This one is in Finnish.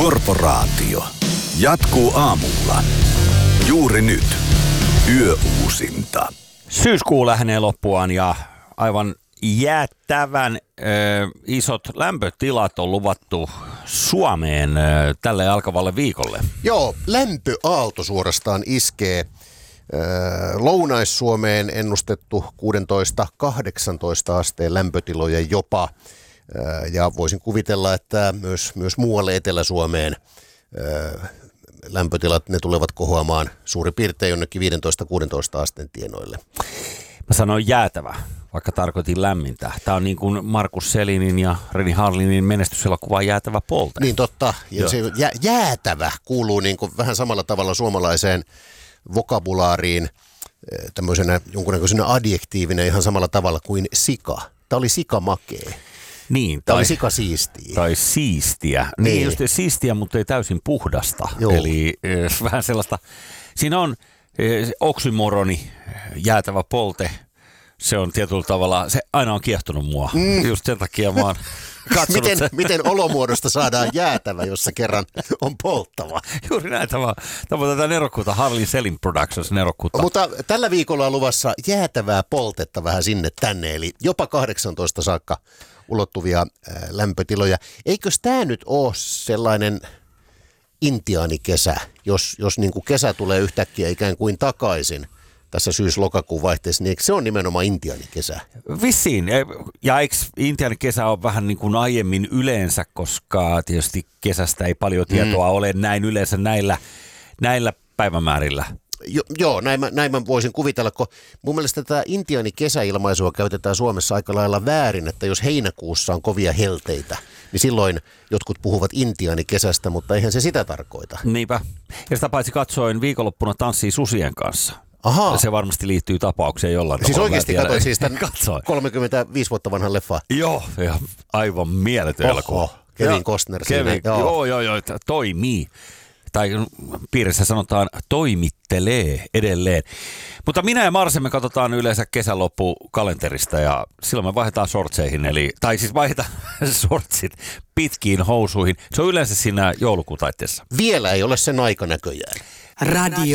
Korporaatio jatkuu aamulla. Juuri nyt. Yöuusinta. Syyskuu lähenee loppuaan ja aivan jäättävän isot lämpötilat on luvattu Suomeen tälle alkavalle viikolle. Joo, lämpöaalto suorastaan iskee. Lounais-Suomeen ennustettu 16-18 asteen lämpötiloja jopa. Ja voisin kuvitella, että myös muualle Etelä-Suomeen lämpötilat ne tulevat kohoamaan suurin piirtein jonnekin 15-16 asteen tienoille. Mä sanoin jäätävä, vaikka tarkoitin lämmintä. Tämä on niin kuin Markus Selinin ja Reni Harlinin menestyselokuva Jäätävä polte. Niin totta. Ja se jäätävä kuuluu niin kuin vähän samalla tavalla suomalaiseen vokabulaariin tämmöisenä jonkunnäköisenä adjektiivina ihan samalla tavalla kuin sika. Tämä oli sikamakee. Niin, Tämä oli sikasiistiä. Tai siistiä. Niin just siistiä, mutta ei täysin puhdasta. Joo. Eli vähän sellaista, siinä on oksymoroni, jäätävä polte. Se on tietyllä tavalla, se aina on kiehtonut mua. Just sen takia mä oon katsonut miten olomuodosta saadaan jäätävä, jos se kerran on polttava? Juuri näin, tämä on tätä nerokkuutta, Harley Selling Productions nerokkuutta. Mutta tällä viikolla on luvassa jäätävää poltetta vähän sinne tänne, eli jopa 18 saakka ulottuvia lämpötiloja. Eikös tämä nyt ole sellainen intiaanikesä, jos niin kuin kesä tulee yhtäkkiä ikään kuin takaisin tässä syys-lokakuun vaihteessa, niin eikö se on nimenomaan intiaanikesä? Vissiin. Ja eikö intiaanikesä ole vähän niin kuin aiemmin yleensä, koska tietysti kesästä ei paljon tietoa ole näin yleensä näillä päivämäärillä. Joo, näin mä voisin kuvitella, kun mun mielestä tätä intiaanikesäilmaisua käytetään Suomessa aika lailla väärin, että jos heinäkuussa on kovia helteitä, niin silloin jotkut puhuvat intiaanikesästä, mutta eihän se sitä tarkoita. Niinpä. Ja sitä paitsi katsoin viikonloppuna Tanssii susien kanssa. Ahaa. Se varmasti liittyy tapaukseen jollain tavalla. Siis oikeasti katsoin siis tämän 35 vuotta vanhan leffa. Joo, aivan mieletön elokuva. Kevin Costner siinä. Joo, toimii. Tai piirissä sanotaan toimittelee edelleen. Mutta minä ja Marse me katsotaan yleensä kesänloppukalenterista ja silloin me vaihdetaan shortseihin, tai siis vaihdetaan shortsit pitkiin housuihin. Se on yleensä siinä joulukuun taitteessa. Vielä ei ole sen aika näköjään. Radio.